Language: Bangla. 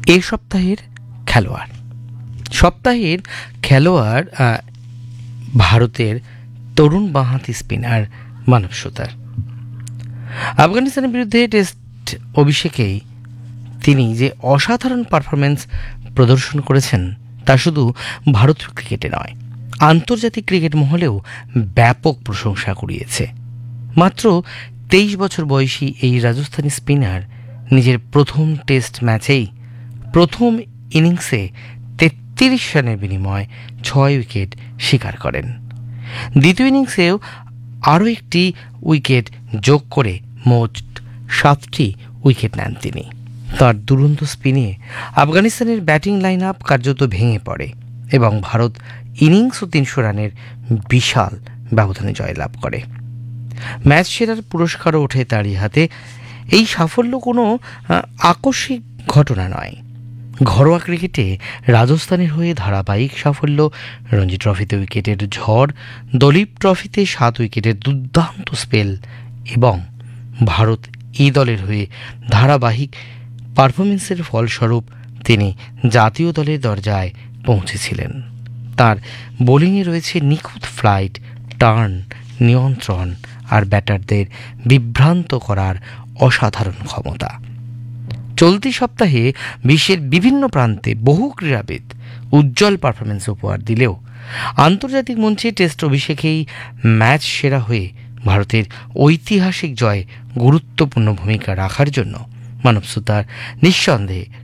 এ সপ্তাহের খেলোয়াড় সপ্তাহের খেলোয়াড় ভারতের তরুণ বাঁহাতি স্পিনার মানব সুতার। আফগানিস্তানের বিরুদ্ধে টেস্ট অভিষেকেই তিনি যে অসাধারণ পারফরমেন্স প্রদর্শন করেছেন তা শুধু ভারতীয় ক্রিকেটে নয়, আন্তর্জাতিক ক্রিকেট মহলেও ব্যাপক প্রশংসা কুড়িয়েছে। মাত্র 23 বছর বয়সী এই রাজস্থানী স্পিনার নিজের প্রথম টেস্ট ম্যাচেই প্রথম ইনিংসে 33 রানের বিনিময়ে 6 উইকেট শিকার করেন। দ্বিতীয় ইনিংসেও আরও একটি উইকেট যোগ করে মোট 7টি উইকেট নেন তিনি। তার দুরন্ত স্পিনে আফগানিস্তানের ব্যাটিং লাইন আপ কার্যত ভেঙে পড়ে এবং ভারত ইনিংস ও 300 রানের বিশাল ব্যবধানে জয়লাভ করে। ম্যাচ সেরার পুরস্কারও ওঠে তারই হাতে। এই সাফল্য কোনো আকস্মিক ঘটনা নয়। ঘরোয়া ক্রিকেটে রাজস্থানের হয়ে ধারাবাহিক সাফল্য, রঞ্জি ট্রফিতে উইকেটের ঝড়, দলীপ ট্রফিতে 7 উইকেটের দুর্দান্ত স্পেল এবং ভারত এই দলের হয়ে ধারাবাহিক পারফরমেন্সের ফলস্বরূপ তিনি জাতীয় দলের দরজায় পৌঁছেছিলেন। তার বোলিংয়ে রয়েছে নিখুঁত ফ্লাইট, টার্ন, নিয়ন্ত্রণ আর ব্যাটারদের বিভ্রান্ত করার অসাধারণ ক্ষমতা। চলতি সপ্তাহে বিশ্বের বিভিন্ন প্রান্তে বহু ক্রীড়াবিদ উজ্জ্বল পারফরমেন্স উপহার দিলেও আন্তর্জাতিক মঞ্চে টেস্ট অভিষেকেই ম্যাচ সেরা হয়ে ভারতের ঐতিহাসিক জয়ে গুরুত্বপূর্ণ ভূমিকা রাখার জন্য মানব সুতার নিঃসন্দেহে